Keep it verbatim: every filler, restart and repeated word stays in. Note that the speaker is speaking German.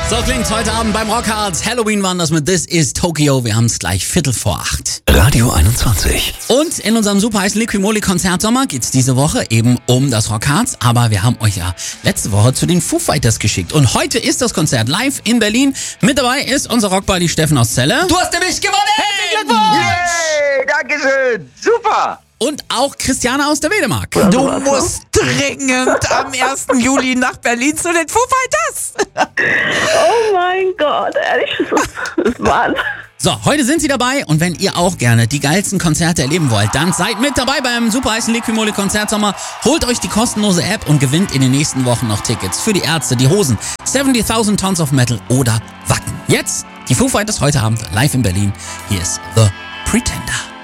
So klingt's heute Abend beim Rockharz. Halloween waren das mit This is Tokyo. Wir haben es gleich Viertel vor acht. Radio einundzwanzig. Und in unserem super heißen Liquimoli Konzert Sommer geht's diese Woche eben um das Rockharz. Aber wir haben euch ja letzte Woche zu den Foo Fighters geschickt. Und heute ist das Konzert live in Berlin. Mit dabei ist unser Rockbuddy Steffen aus Celle. Du hast nämlich gewonnen! Herzlichen Glückwunsch! Yay, Dankeschön! Super! Und auch Christiane aus der Wedemark. Du musst dringend am ersten Juli nach Berlin zu den Foo Fighters. Oh mein Gott, ehrlich, das ist, das ist Wahnsinn. So, heute sind sie dabei und wenn ihr auch gerne die geilsten Konzerte erleben wollt, dann seid mit dabei beim super heißen Liquimoli Konzertsommer. Holt euch die kostenlose App und gewinnt in den nächsten Wochen noch Tickets für die Ärzte, die Hosen, siebzigtausend Tons of Metal oder Wacken. Jetzt die Foo Fighters heute Abend live in Berlin. Hier ist The Pretender.